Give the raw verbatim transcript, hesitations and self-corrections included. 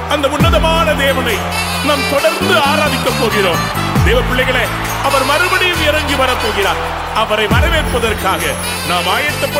அந்த உன்னதமான தேவனை நாம் தொடர்ந்து ஆராதிக்க போகிறோம். தேவ பிள்ளைகளே, அவர் மறுபடியும் இறங்கி வரப்போகிறார். அவரை வரவேற்பதற்காக நாம் ஆயத்தப்பட